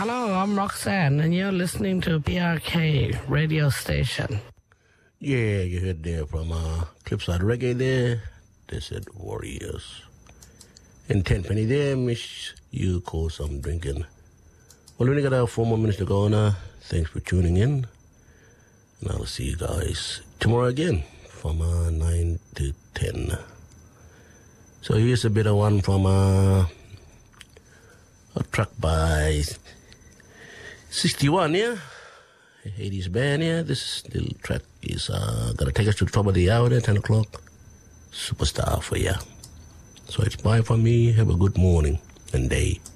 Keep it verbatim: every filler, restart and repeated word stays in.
Hello, I'm Roxanne, and you're listening to P R K radio station. Yeah, you heard there from uh, Clipside Reggae there. They said Warriors. And Tenpenny there, miss you call some drinking. Well, we only got uh, four more minutes to go now. Thanks for tuning in. And I'll see you guys tomorrow again from uh, nine to ten. So here's a bit of one from uh, a track by sixty-one, yeah? eighties band, yeah? This little track is uh, gonna take us to the top of the hour there, ten o'clock. Superstar for ya. So it's bye from me. Have a good morning and day.